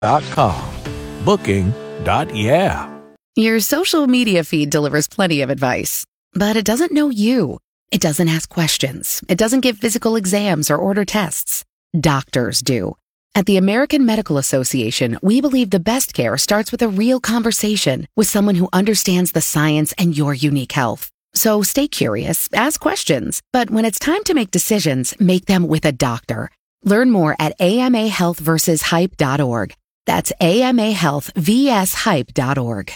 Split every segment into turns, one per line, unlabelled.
Booking.yeah.
Your social media feed delivers plenty of advice, but it doesn't know you. It doesn't ask questions. It doesn't give physical exams or order tests. Doctors do. At the American Medical Association, we believe the best care starts with a real conversation with someone who understands the science and your unique health. So stay curious, ask questions, but when it's time to make decisions, make them with a doctor. Learn more at amahealthversushype.org. That's amahealthvshype.org.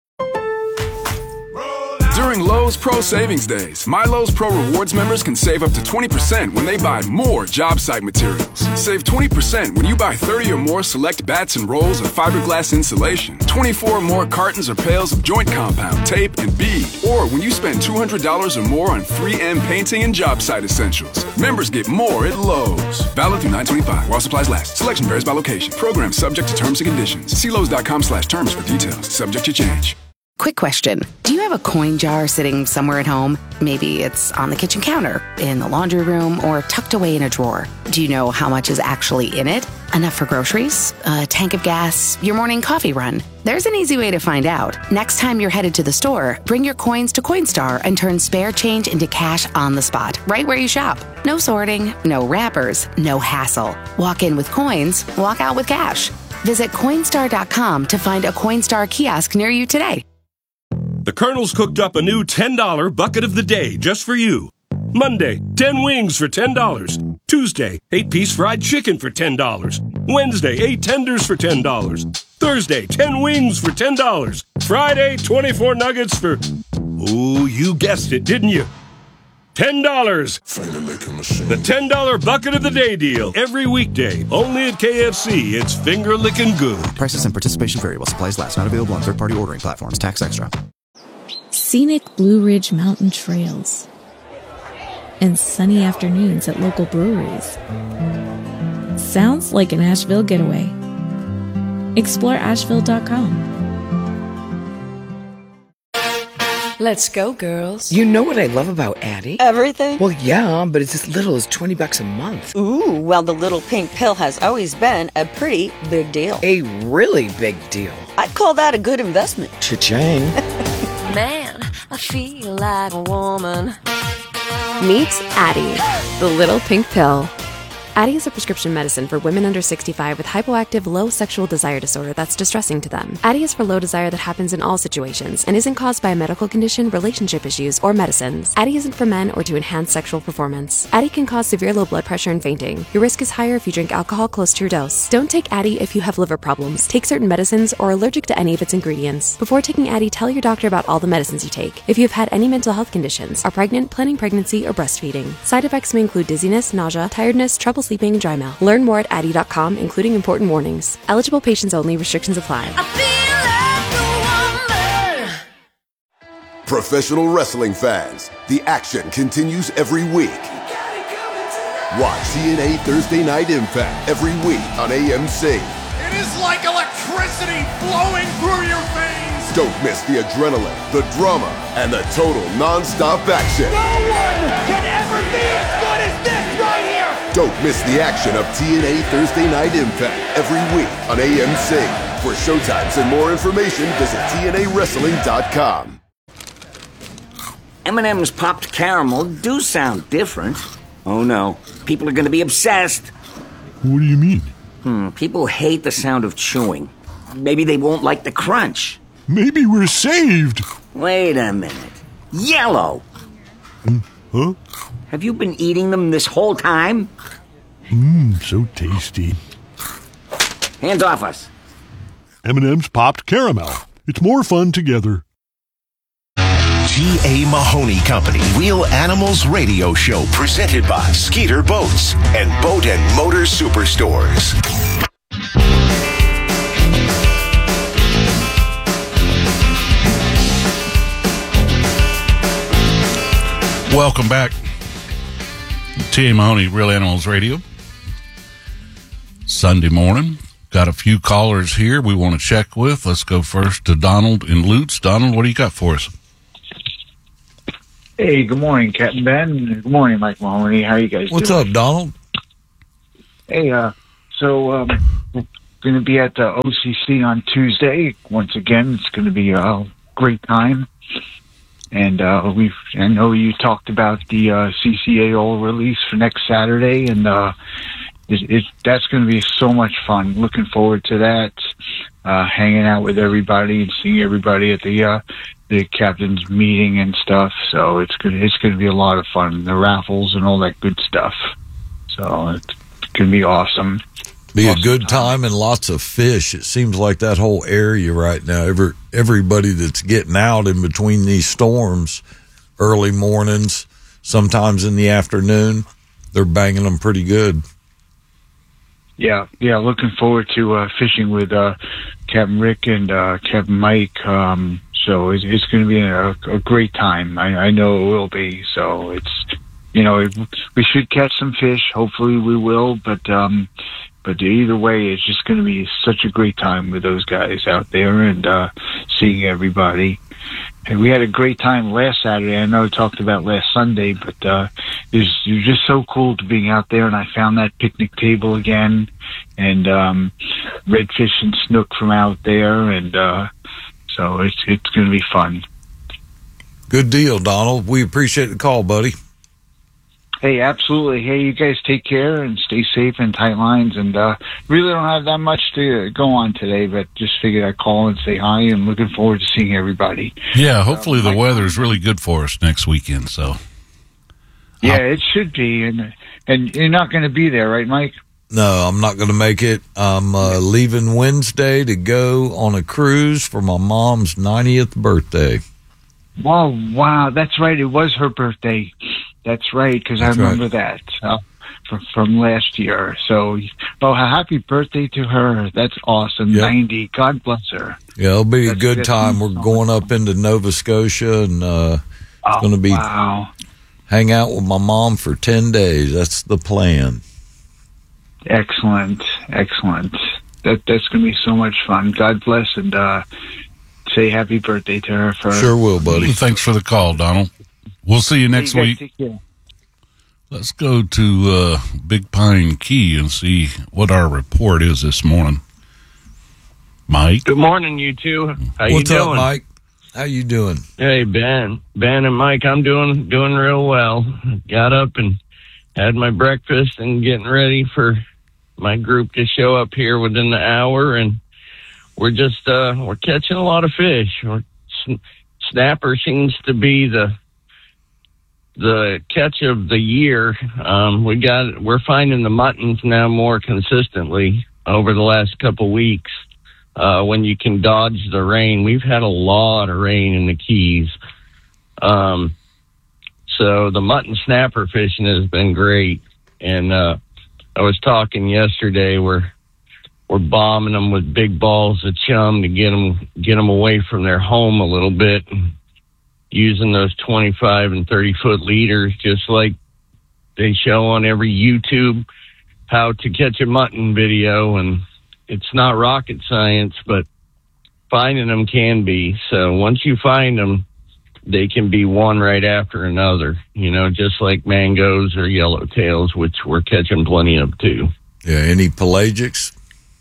During Lowe's Pro Savings Days, My Lowe's Pro Rewards members can save up to 20% when they buy more job site materials. Save 20% when you buy 30 or more select bats and rolls of fiberglass insulation, 24 or more cartons or pails of joint compound, tape, and bead, or when you spend $200 or more on 3M painting and job site essentials. Members get more at Lowe's. Valid through 9/25 while supplies last. Selection varies by location. Program subject to terms and conditions. See Lowe's.com/terms for details. Subject to change.
Quick question. Do you have a coin jar sitting somewhere at home? Maybe it's on the kitchen counter, in the laundry room, or tucked away in a drawer. Do you know how much is actually in it? Enough for groceries? A tank of gas? Your morning coffee run? There's an easy way to find out. Next time you're headed to the store, bring your coins to Coinstar and turn spare change into cash on the spot, right where you shop. No sorting, no wrappers, no hassle. Walk in with coins, walk out with cash. Visit Coinstar.com to find a Coinstar kiosk near you today.
The Colonel's cooked up a new $10 bucket of the day just for you. Monday, 10 wings for $10. Tuesday, 8-piece fried chicken for $10. Wednesday, 8 tenders for $10. Thursday, 10 wings for $10. Friday, 24 nuggets for... Oh, you guessed it, didn't you? $10. The $10 bucket of the day deal. Every weekday. Only at KFC. It's finger-licking good.
Prices and participation vary while supplies last. Not available on third-party ordering platforms. Tax extra.
Scenic Blue Ridge Mountain trails and sunny afternoons at local breweries. Sounds like an Asheville getaway. Explore Asheville.com.
Let's go, girls.
You know what I love about Addie?
Everything?
Well, yeah, but it's as little as $20 a month.
Ooh, well, the little pink pill has always been a pretty big deal.
A really big deal.
I'd call that a good investment.
Cha-ching.
Man, I feel like a woman.
Meet Addie, the little pink pill. Addie is a prescription medicine for women under 65 with hypoactive low sexual desire disorder that's distressing to them. Addie is for low desire that happens in all situations and isn't caused by a medical condition, relationship issues, or medicines. Addie isn't for men or to enhance sexual performance. Addie can cause severe low blood pressure and fainting. Your risk is higher if you drink alcohol close to your dose. Don't take Addie if you have liver problems, take certain medicines, or are allergic to any of its ingredients. Before taking Addie, tell your doctor about all the medicines you take. If you have had any mental health conditions, are pregnant, planning pregnancy, or breastfeeding. Side effects may include dizziness, nausea, tiredness, trouble sleeping, and dry mouth. Learn more at Addie.com, including important warnings. Eligible patients only. Restrictions apply.
Professional wrestling fans, the action continues every week. Watch TNA Thursday Night Impact every week on AMC.
It is like electricity flowing through your veins.
Don't miss the adrenaline, the drama, and the total non-stop action.
No one can ever be as good as this right here.
Don't miss the action of TNA Thursday Night Impact every week on AMC. For showtimes and more information, visit TNAWrestling.com.
M&M's popped caramel do sound different. Oh no, people are going to be obsessed.
What do you mean?
People hate the sound of chewing. Maybe they won't like the crunch.
Maybe we're saved.
Wait a minute. Yellow!
Huh?
Have you been eating them this whole time?
So tasty.
Hands off us.
M&M's popped caramel. It's more fun together.
G.A. Mahoney Company Real Animals Radio Show presented by Skeeter Boats and Boat and Motor Superstores.
Welcome back. T.A. Mahoney Real Animals Radio. Sunday morning. Got a few callers here we want to check with. Let's go first to Donald in Lutz. Donald, what do you got for us?
Hey, good morning, Captain Ben. Good morning, Mike Mahoney. How are you guys doing?
What's up, Donald?
Hey, so going to be at the OCC on Tuesday. Once again, it's going to be a great time. And I know you talked about the CCAO release for next Saturday, and that's going to be so much fun. Looking forward to that. Hanging out with everybody and seeing everybody at the captain's meeting and stuff. So it's going to be a lot of fun. The raffles and all that good stuff. So it's going to be awesome.
Be a good time and lots of fish. It seems like that whole area right now, everybody that's getting out in between these storms, early mornings, sometimes in the afternoon, they're banging them pretty good.
Yeah, looking forward to fishing with Captain Rick and Captain Mike. So it's going to be a great time. I know it will be. So it's, we should catch some fish. Hopefully we will, but either way, it's just going to be such a great time with those guys out there and seeing everybody. And we had a great time last Saturday. I know I talked about last Sunday, but it was just so cool to being out there. And I found that picnic table again, and redfish and snook from out there, and so it's going to be fun.
Good deal, Donald. We appreciate the call, buddy.
Hey, absolutely. Hey, you guys take care and stay safe and tight lines. And really don't have that much to go on today, but just figured I'd call and say hi, and looking forward to seeing everybody.
Yeah, hopefully the weather's really good for us next weekend. So
yeah, it should be. And you're not going to be there, right, Mike?
No, I'm not going to make it. I'm leaving Wednesday to go on a cruise for my mom's 90th birthday.
Wow, that's right. It was her birthday. That's right, because I remember that from last year. So, happy birthday to her. That's awesome. Yep. 90. God bless her.
Yeah, it'll be a good time. We're going up into Nova Scotia, and it's going to be hang out with my mom for 10 days. That's the plan.
Excellent. That's going to be so much fun. God bless, and say happy birthday to her first.
Sure will, buddy.
Thanks for the call, Donald. We'll see you next week. Let's go to Big Pine Key and see what our report is this morning. Mike?
Good morning, you two. How you doing?
What's up, Mike? How you doing?
Hey, Ben and Mike, I'm doing real well. Got up and had my breakfast and getting ready for my group to show up here within the hour, and we're just we're catching a lot of fish. Snapper seems to be the catch of the year. We're finding the muttons now more consistently over the last couple weeks. When you can dodge the rain, we've had a lot of rain in the Keys. So the mutton snapper fishing has been great. And, I was talking yesterday, we're bombing them with big balls of chum to get them away from their home a little bit, using those 25 and 30 foot leaders, just like they show on every YouTube how to catch a mutton video. And it's not rocket science, but finding them can be. So once you find them, they can be one right after another, just like mangoes or yellowtails, which we're catching plenty of too.
Yeah. Any pelagics?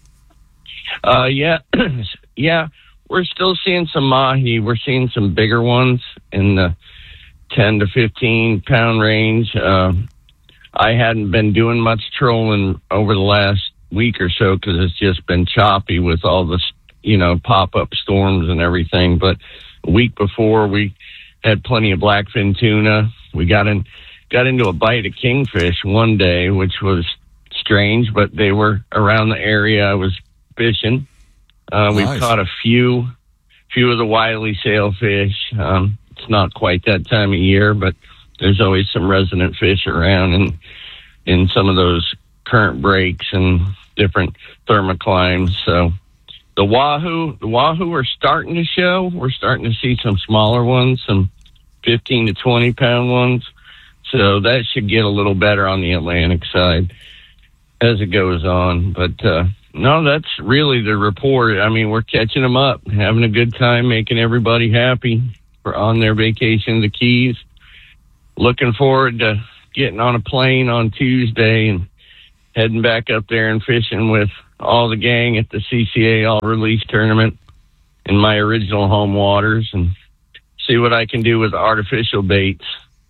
Yeah. We're still seeing some mahi. We're seeing some bigger ones in the 10 to 15 pound range. I hadn't been doing much trolling over the last week or so because it's just been choppy with all the, pop-up storms and everything. But a week before, we had plenty of blackfin tuna. We got into a bite of kingfish one day, which was strange, but they were around the area I was fishing. Nice. We've caught a few of the wily sailfish. It's not quite that time of year, but there's always some resident fish around and in some of those current breaks and different thermoclimes. So the wahoo are starting to show. We're starting to see some smaller ones, some 15 to 20 pound ones. So that should get a little better on the Atlantic side as it goes on. But, no, that's really the report. I mean, we're catching them up, having a good time, making everybody happy for on their vacation to the Keys. Looking forward to getting on a plane on Tuesday and heading back up there and fishing with all the gang at the CCA All Release Tournament in my original home waters and see what I can do with artificial baits.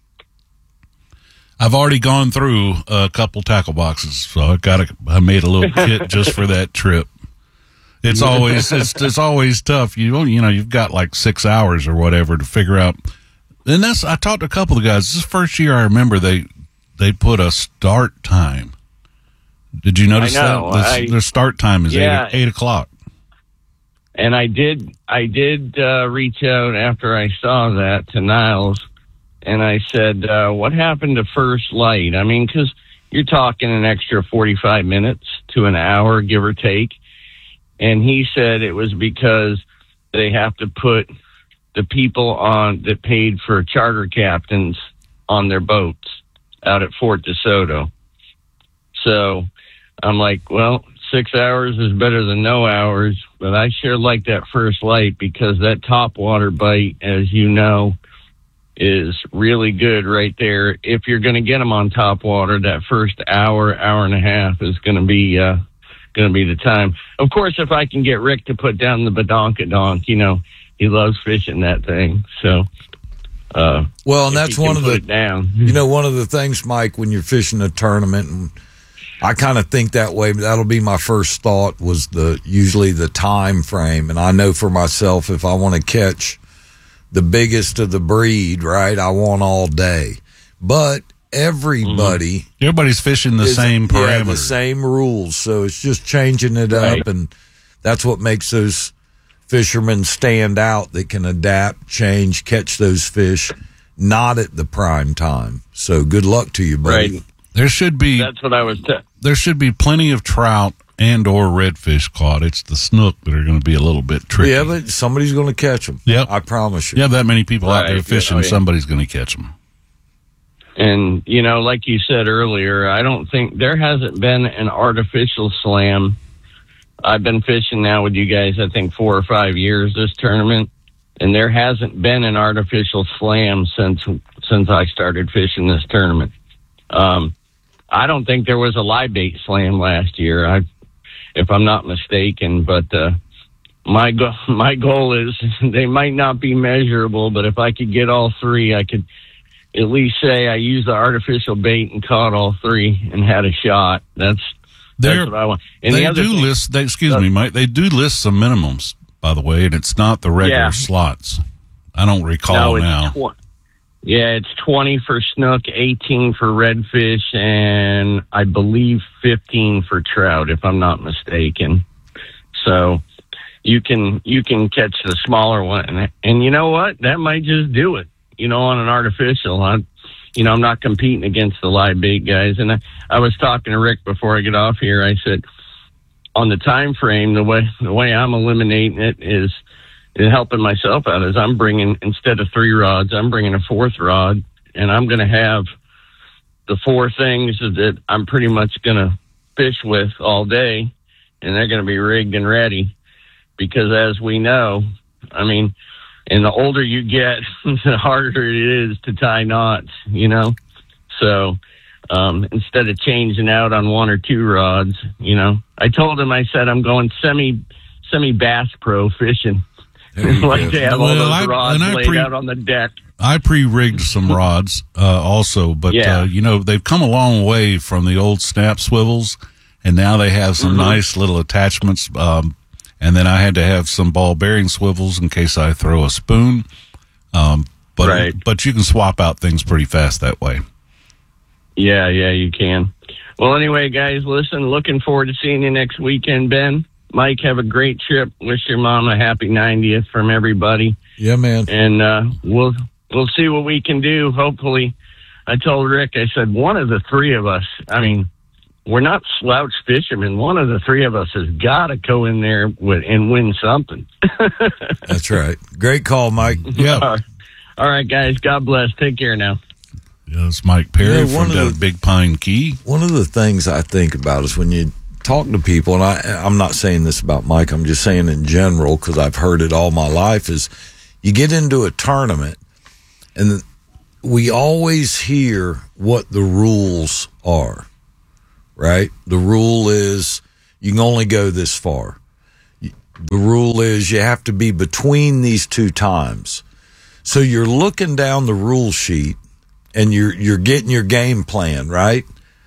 I've already gone through a couple tackle boxes, so I made a little kit just for that trip. It's always tough. You've got like 6 hours or whatever to figure out. And I talked to a couple of guys. This is the first year I remember they put a start time. Did you notice that? Their start time is 8 o'clock.
And I did reach out after I saw that to Niles, and I said, what happened to first light? I mean, because you're talking an extra 45 minutes to an hour, give or take. And he said it was because they have to put the people on that paid for charter captains on their boats out at Fort DeSoto. So I'm like, well, 6 hours is better than no hours, but I sure like that first light because that topwater bite, as you know, is really good right there. If you're going to get them on topwater, that first hour and a half is going to be the time. Of course, if I can get Rick to put down the badonkadonk, he loves fishing that thing. So,
well, and that's one of the
down.
One of the things, Mike, when you're fishing a tournament, and I kind of think that way. That'll be my first thought was usually the time frame, and I know for myself if I want to catch the biggest of the breed, right, I want all day. But everybody's
fishing the same parameters.
Yeah, the same rules. So it's just changing it up, and that's what makes those fishermen stand out that can adapt, change, catch those fish, not at the prime time. So good luck to you, buddy.
Right.
There should be.
That's what I was.
There should be plenty of trout and or redfish caught. It's the snook that are going to be a little bit tricky.
Yeah, but somebody's going to catch them.
Yep.
I promise you.
You have that many people out there fishing, somebody's going to catch them.
And, like you said earlier, I don't think there hasn't been an artificial slam. I've been fishing now with you guys, I think 4 or 5 years this tournament, and there hasn't been an artificial slam since I started fishing this tournament. I don't think there was a live bait slam last year, if I'm not mistaken, but my goal is they might not be measurable, but if I could get all three, I could at least say I used the artificial bait and caught all three and had a shot. That's what I want. And
excuse me, Mike, they do list some minimums, by the way, and it's not the regular slots. I don't recall now.
It's 20 for snook, 18 for redfish, and I believe 15 for trout, if I'm not mistaken. So you can catch the smaller one, and you know what? That might just do it. On an artificial, I'm not competing against the live bait guys. And I was talking to Rick before I get off here. I said, on the time frame, the way I'm eliminating it is helping myself out. Is I'm bringing, instead of 3 rods, I'm bringing a 4th rod, and I'm going to have the 4 things that I'm pretty much going to fish with all day, and they're going to be rigged and ready. Because as we know, and the older you get, the harder it is to tie knots, So instead of changing out on 1 or 2 rods, I told him, I said, I'm going semi Bass Pro fishing. Like to have all those rods laid out on the deck.
I pre-rigged some rods also, but they've come a long way from the old snap swivels, and now they have some nice little attachments. And then I had to have some ball bearing swivels in case I throw a spoon. But you can swap out things pretty fast that way.
Yeah, you can. Well, anyway, guys, listen, looking forward to seeing you next weekend, Ben. Mike, have a great trip. Wish your mom a happy 90th from everybody.
Yeah, man.
And we'll see what we can do. Hopefully, I told Rick, I said, one of the 3 of us, we're not slouch fishermen. One of the 3 of us has got to go in there and win something.
That's right. Great call, Mike.
Yeah.
All right, guys. God bless. Take care now.
Yeah, it's Mike Perry from down at Big Pine Key.
One of the things I think about is when you talk to people, and I'm not saying this about Mike, I'm just saying in general because I've heard it all my life, is you get into a tournament and we always hear what the rules are. Right? The rule is You can only go this far. The rule is you have to be between these two times. So you're looking down the rule sheet and you're getting your game plan, right?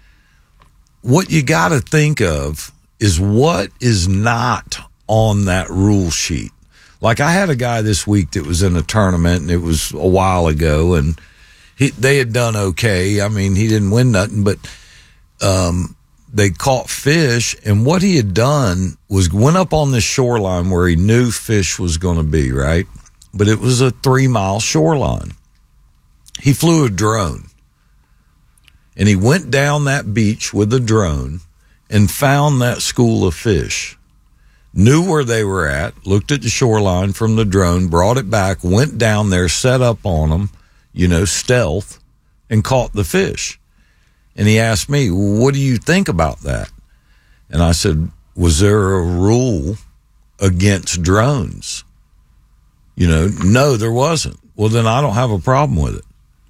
What you got to think of is what is not on that rule sheet. Like I had a guy this week that was in a tournament, and it was a while ago, and they had done okay. I mean, he didn't win nothing, but they caught fish, and what he had done was went up on this shoreline where he knew fish was going to be, right? But it was a 3-mile shoreline. He flew a drone, and he went down that beach with a drone and found that school of fish. Knew where they were at, looked at the shoreline from the drone, brought it back, went down there, set up on them, stealth, and caught the fish. And he asked me, what do you think about that? And I said, was there a rule against drones? No, there wasn't. Well, then I don't have a problem with it.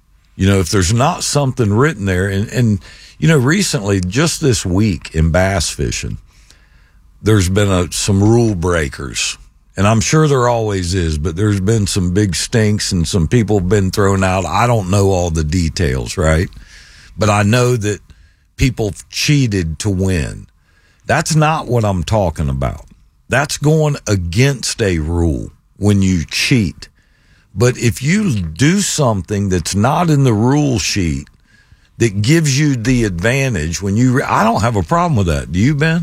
If there's not something written there, and recently, just this week in bass fishing, there's been some rule breakers, and I'm sure there always is, but there's been some big stinks and some people have been thrown out. I don't know all the details, right? But I know that people cheated to win. That's not what I'm talking about. That's going against a rule when you cheat. But if you do something that's not in the rule sheet that gives you the advantage I don't have a problem with that. Do you, Ben?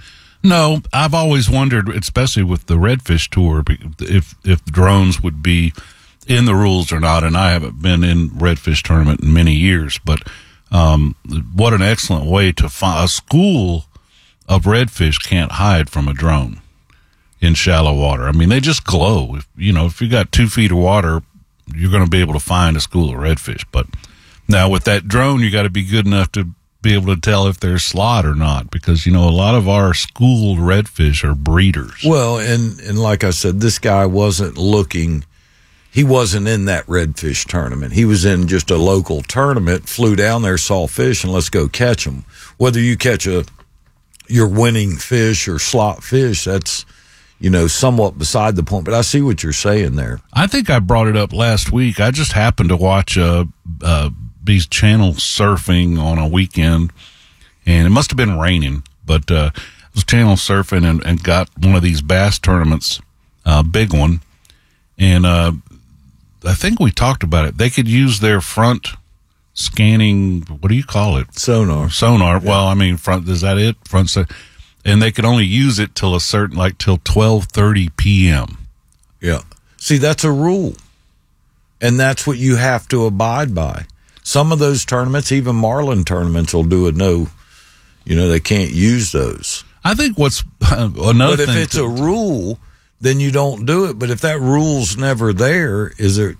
No, I've always wondered, especially with the Redfish Tour, if drones would be in the rules or not. And I haven't been in Redfish tournament in many years, but what an excellent way to find a school of redfish can't hide from a drone in shallow water. I mean, they just glow. If you got 2 feet of water, you're going to be able to find a school of redfish. But now with that drone, you got to be good enough to be able to tell if there's slot or not, because a lot of our schooled redfish are breeders.
Well, and like I said, this guy wasn't looking. He wasn't in that redfish tournament. He was in just a local tournament, flew down there, saw fish, and let's go catch them. Whether you catch your winning fish or slot fish, that's, somewhat beside the point. But I see what you're saying there.
I think I brought it up last week. I just happened to watch these channel surfing on a weekend, and it must have been raining, but I was channel surfing and got one of these bass tournaments, big one, and I think we talked about it. They could use their front scanning, what do you call it?
Sonar.
Yeah. Well, I mean, front, is that it? Front, and they could only use it till till 12:30 p.m.
Yeah. See, that's a rule, and that's what you have to abide by. Some of those tournaments, even Marlin tournaments, will do it. No, they can't use those.
I think what's another
But
thing.
if it's a rule, then you don't do it. But if that rule's never there, I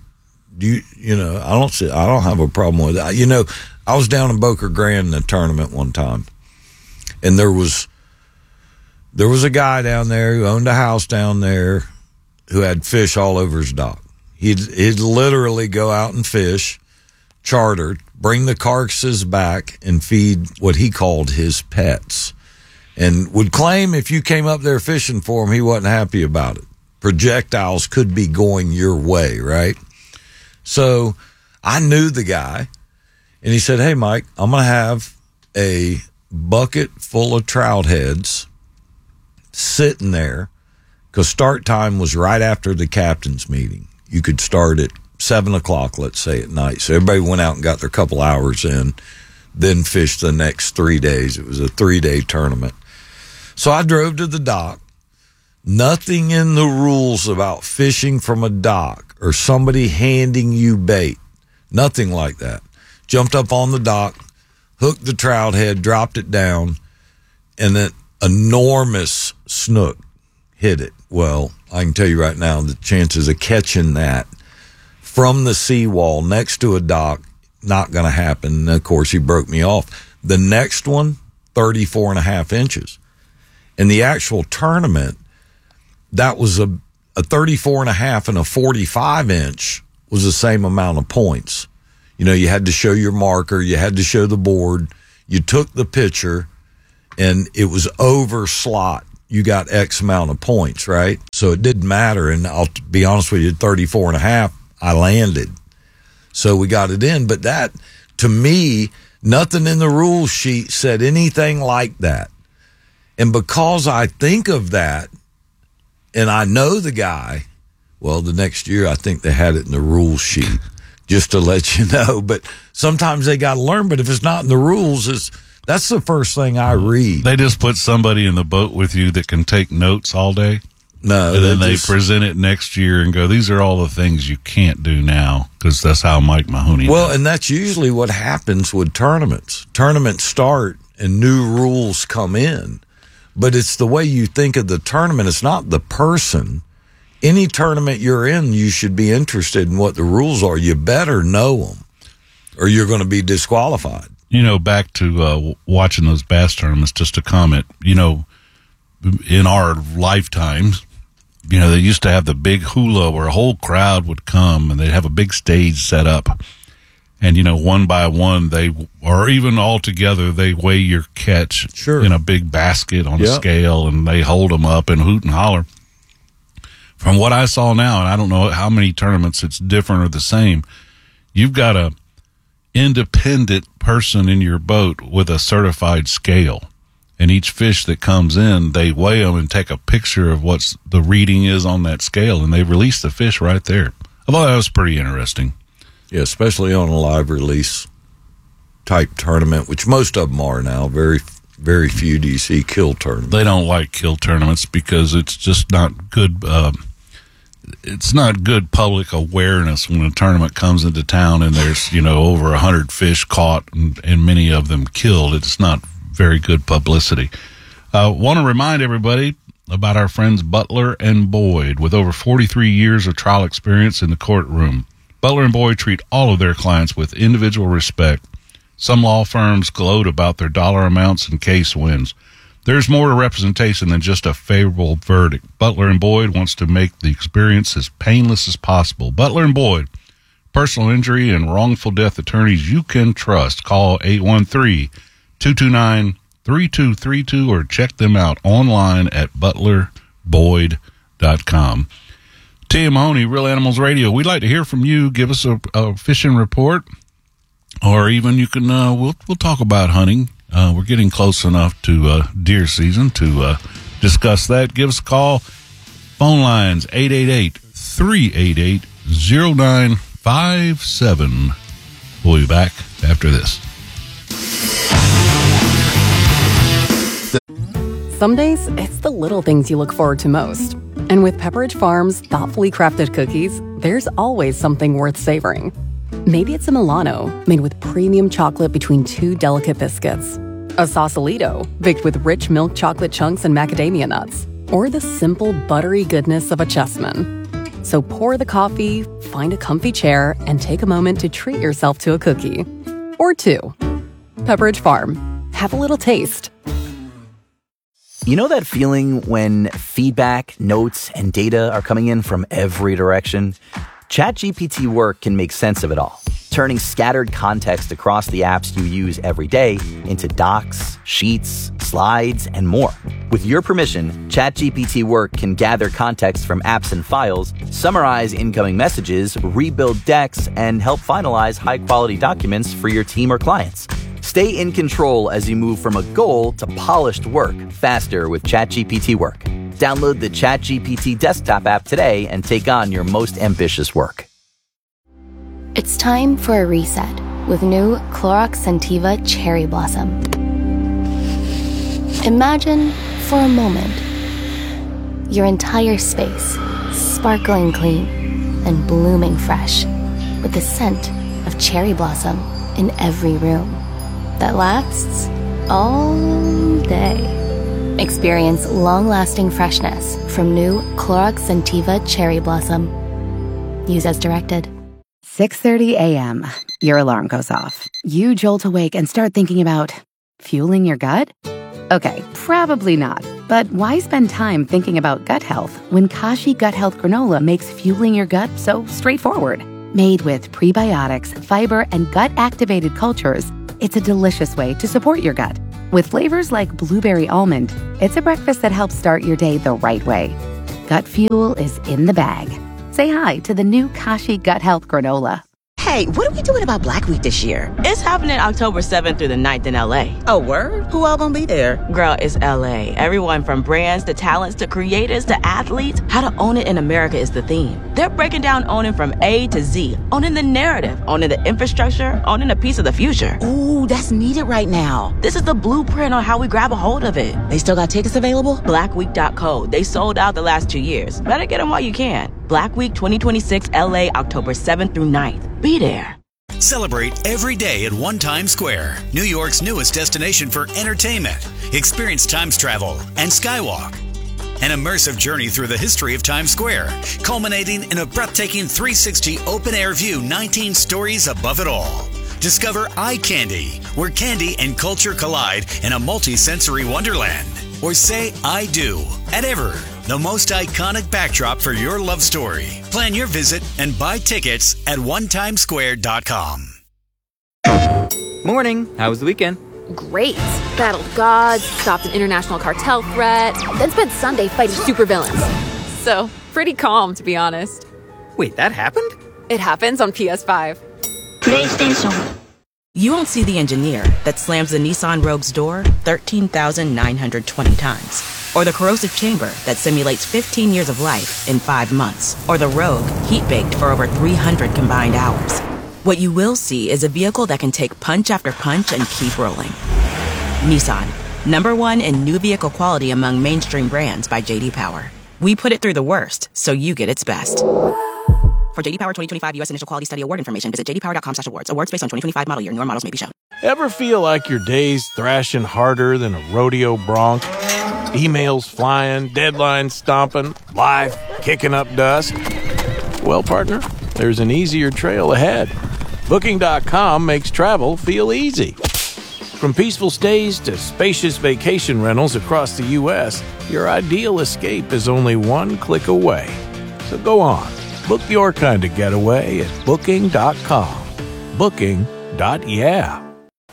don't have a problem with it. I was down in Boca Grande in a tournament one time, and there was a guy down there who owned a house down there who had fish all over his dock. He'd literally go out and fish, chartered, bring the carcasses back and feed what he called his pets, and would claim if you came up there fishing for him, he wasn't happy about it. Projectiles could be going your way, right? So I knew the guy, and he said, hey, Mike, I'm going to have a bucket full of trout heads sitting there, because start time was right after the captain's meeting. You could start at 7 o'clock, let's say, at night. So everybody went out and got their couple hours in, then fished the next 3 days. It was a 3-day tournament. So I drove to the dock. Nothing in the rules about fishing from a dock or somebody handing you bait. Nothing like that. Jumped up on the dock, hooked the trout head, dropped it down, and an enormous snook hit it. Well, I can tell you right now, the chances of catching that from the seawall next to a dock, not going to happen. And of course, he broke me off. The next one, 34.5 inches. In the actual tournament, that was a 34.5 and a 45 inch was the same amount of points. You had to show your marker, you had to show the board, you took the picture, and it was over slot. You got X amount of points, right? So it didn't matter. And I'll be honest with you, 34.5, I landed. So we got it in. But that, to me, nothing in the rule sheet said anything like that. And because I think of that, and I know the guy, well, the next year I think they had it in the rule sheet, just to let you know. But sometimes they got to learn. But if it's not in the rules, that's the first thing I read.
They just put somebody in the boat with you that can take notes all day.
No.
And then they present it next year and go, these are all the things you can't do now, because that's how Mike Mahoney does.
And that's usually what happens with tournaments. Tournaments start and new rules come in. But it's the way you think of the tournament. It's not the person. Any tournament you're in, you should be interested in what the rules are. You better know them, or you're going to be disqualified.
You know, back to watching those bass tournaments, just a comment, you know, in our lifetimes, you know, they used to have the big hula where a whole crowd would come and they'd have a big stage set up. And, you know, one by one, or even all together, they weigh your catch in a big basket on a scale, and they hold them up and hoot and holler. From what I saw now, and I don't know how many tournaments it's different or the same, you've got a independent person in your boat with a certified scale, and each fish that comes in, they weigh them and take a picture of what the reading is on that scale, and they release the fish right there. I thought that was pretty interesting.
Yeah, especially on a live release type tournament, which most of them are now. Very, very few do you see kill tournaments.
They don't like kill tournaments because it's just not good. It's not good public awareness when a tournament comes into town and there's, you know, over 100 fish caught and many of them killed. It's not very good publicity. Want to remind everybody about our friends Butler and Boyd. With over 43 years of trial experience in the courtroom, Butler and Boyd treat all of their clients with individual respect. Some law firms gloat about their dollar amounts and case wins. There's more to representation than just a favorable verdict. Butler and Boyd wants to make the experience as painless as possible. Butler and Boyd, personal injury and wrongful death attorneys you can trust. Call 813-229-3232 or check them out online at butlerboyd.com. Tia Mahoney, Real Animals Radio. We'd like to hear from you. Give us a fishing report, or even you can, we'll talk about hunting. We're getting close enough to deer season to discuss that. Give us a call. Phone lines 888-388-0957. We'll be back after this.
Some days, it's the little things you look forward to most. And with Pepperidge Farm's thoughtfully crafted cookies, there's always something worth savoring. Maybe it's a Milano made with premium chocolate between two delicate biscuits, a Sausalito baked with rich milk chocolate chunks and macadamia nuts, or the simple buttery goodness of a Chessman. So pour the coffee, find a comfy chair, and take a moment to treat yourself to a cookie. Or two. Pepperidge Farm. Have a little taste.
You know that feeling when feedback, notes, and data are coming in from every direction? ChatGPT Work can make sense of it all, turning scattered context across the apps you use every day into docs, sheets, slides, and more. With your permission, ChatGPT Work can gather context from apps and files, summarize incoming messages, rebuild decks, and help finalize high-quality documents for your team or clients. Stay in control as you move from a goal to polished work faster with ChatGPT Work. Download the ChatGPT desktop app today and take on your most ambitious work.
It's time for a reset with new Clorox Scentiva Cherry Blossom. Imagine, for a moment, your entire space sparkling clean and blooming fresh with the scent of cherry blossom in every room that lasts all day. Experience long-lasting freshness from new Clorox Scentiva Cherry Blossom. Use as directed.
6:30 a.m. Your alarm goes off. You jolt awake and start thinking about fueling your gut? Okay, probably not. But why spend time thinking about gut health when Kashi Gut Health Granola makes fueling your gut so straightforward? Made with prebiotics, fiber, and gut-activated cultures, it's a delicious way to support your gut. With flavors like blueberry almond, it's a breakfast that helps start your day the right way. Gut Fuel is in the bag. Say hi to the new Kashi Gut Health Granola.
Hey, what are we doing about Black Week this year?
It's happening October 7th through the 9th in LA.
Oh, word? Who all gonna be there?
Girl, it's LA. Everyone from brands to talents to creators to athletes. How to own it in America is the theme. They're breaking down owning from A to Z. Owning the narrative, owning the infrastructure, owning a piece of the future.
Ooh, that's needed right now.
This is the blueprint on how we grab a hold of it.
They still got tickets available?
Blackweek.co. They sold out the last 2 years. Better get them while you can. Black Week 2026 LA, October 7th through 9th. Be there.
Celebrate every day at One Times Square, New York's newest destination for entertainment. Experience Times travel and Skywalk. An immersive journey through the history of Times Square, culminating in a breathtaking 360 open-air view 19 stories above it all. Discover Eye Candy, where candy and culture collide in a multi-sensory wonderland. Or say I do at Ever, the most iconic backdrop for your love story. Plan your visit and buy tickets at onetimesquare.com.
Morning. How was the weekend?
Great. Battled gods, stopped an international cartel threat, then spent Sunday fighting supervillains. So, pretty calm, to be honest.
Wait, that happened?
It happens on PS5.
PlayStation. You won't see the engineer that slams the Nissan Rogue's door 13,920 times. Or the corrosive chamber that simulates 15 years of life in 5 months. Or the Rogue heat-baked for over 300 combined hours. What you will see is a vehicle that can take punch after punch and keep rolling. Nissan, #1 in new vehicle quality among mainstream brands by J.D. Power. We put it through the worst, so you get its best. For J.D. Power 2025 U.S. Initial Quality Study Award information, visit jdpower.com/awards. Awards based on 2025 model year. Newer models may be shown.
Ever feel like your day's thrashing harder than a rodeo bronc? Emails flying, deadlines stomping, life kicking up dust? Well, partner, there's an easier trail ahead. Booking.com makes travel feel easy. From peaceful stays to spacious vacation rentals across the U.S., your ideal escape is only one click away. So go on. Book your kind of getaway at Booking.com. Booking.yeah.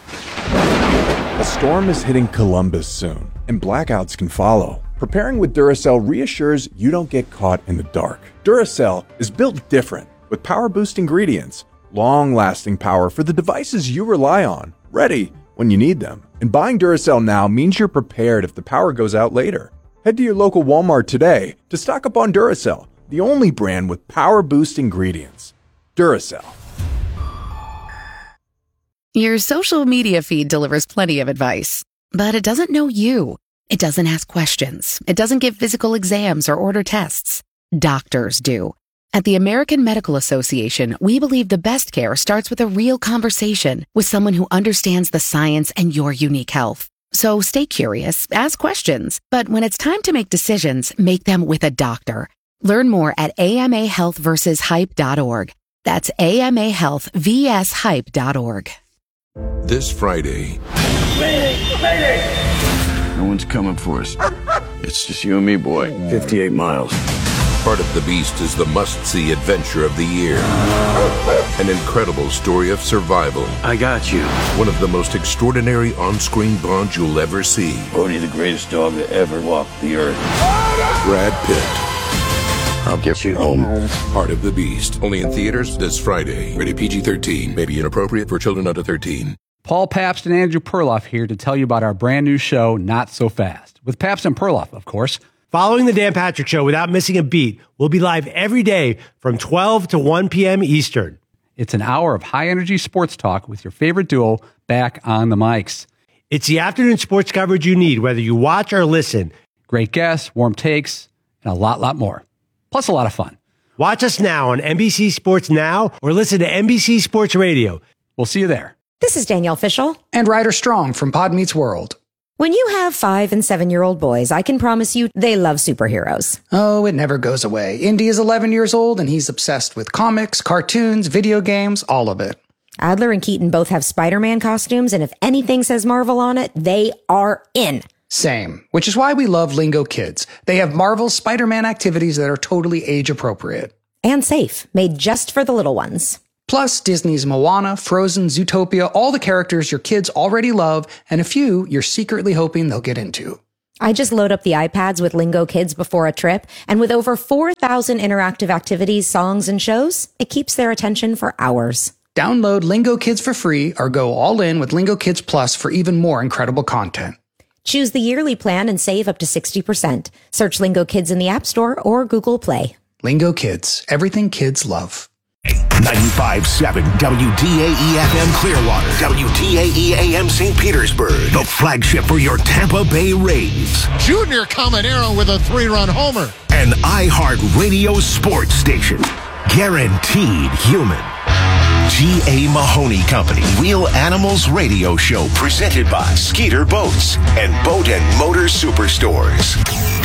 A storm is hitting Columbus soon, and blackouts can follow. Preparing with Duracell reassures you don't get caught in the dark. Duracell is built different, with power-boost ingredients, long-lasting power for the devices you rely on, ready when you need them. And buying Duracell now means you're prepared if the power goes out later. Head to your local Walmart today to stock up on Duracell, the only brand with power-boost ingredients. Duracell.
Your social media feed delivers plenty of advice, but it doesn't know you. It doesn't ask questions. It doesn't give physical exams or order tests. Doctors do. At the American Medical Association, we believe the best care starts with a real conversation with someone who understands the science and your unique health. So stay curious, ask questions, but when it's time to make decisions, make them with a doctor. Learn more at amahealthversushype.org. That's amahealthvshype.org.
This Friday.
No one's coming for us. It's just you and me, boy. 58 miles.
Part of the Beast is the must-see adventure of the year. An incredible story of survival.
I got you.
One of the most extraordinary on-screen bonds you'll ever see.
Bodhi, the greatest dog that ever walked the earth.
Brad Pitt.
I'll get you home.
Part of the Beast. Only in theaters this Friday. Rated PG-13. May be inappropriate for children under 13.
Paul Pabst and Andrew Perloff here to tell you about our brand new show, Not So Fast. With Pabst and Perloff, of course.
Following the Dan Patrick Show without missing a beat, we'll be live every day from 12 to 1 p.m. Eastern.
It's an hour of high-energy sports talk with your favorite duo back on the mics.
It's the afternoon sports coverage you need, whether you watch or listen.
Great guests, warm takes, and a lot more. Plus a lot of fun.
Watch us now on NBC Sports Now or listen to NBC Sports Radio.
We'll see you there.
This is Danielle Fishel.
And Ryder Strong from Pod Meets World.
When you have 5- and 7-year-old boys, I can promise you they love superheroes.
Oh, it never goes away. Indy is 11 years old and he's obsessed with comics, cartoons, video games, all of it.
Adler and Keaton both have Spider-Man costumes, and if anything says Marvel on it, they are in.
Same, which is why we love Lingo Kids. They have Marvel's Spider-Man activities that are totally age appropriate.
And safe, made just for the little ones.
Plus, Disney's Moana, Frozen, Zootopia, all the characters your kids already love, and a few you're secretly hoping they'll get into.
I just load up the iPads with Lingo Kids before a trip, and with over 4,000 interactive activities, songs, and shows, it keeps their attention for hours.
Download Lingo Kids for free or go all in with Lingo Kids Plus for even more incredible content.
Choose the yearly plan and save up to 60%. Search Lingo Kids in the App Store or Google Play.
Lingo Kids, everything kids love.
95.7 WDAE-FM Clearwater, WDAE-AM St. Petersburg, the flagship for your Tampa Bay Rays.
Junior Caminero with a 3-run homer.
An iHeartRadio sports station. Guaranteed human. G.A. Mahoney Company Wheel Animals Radio Show presented by Skeeter Boats and Boat and Motor Superstores.